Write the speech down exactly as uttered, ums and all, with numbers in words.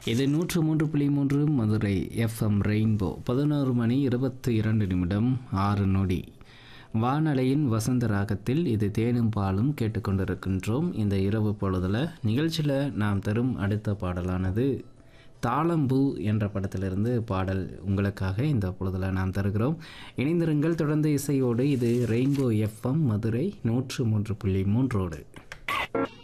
இது நூற்று மூன்று புள்ளி மூன்று மதுரை எஃப்எம் ரெயின்போ. பதினோரு மணி இருபத்தி இரண்டு நிமிடம் ஆறு நொடி. வானலையின் வசந்த ராகத்தில் இது தேனும் பாலும் கேட்டுக்கொண்டிருக்கின்றோம். இந்த இரவு பொழுதில் நிகழ்ச்சியில் நாம் தரும் அடுத்த பாடலானது தாளம்பூ என்ற படத்திலிருந்து பாடல் உங்களுக்காக இந்த பொழுதில் நாம் தருகிறோம். இணைந்திருங்கள் தொடர்ந்து இசையோடு. இது ரெயின்போ எஃப்எம் மதுரை நூற்று மூன்று புள்ளி மூன்றோடு.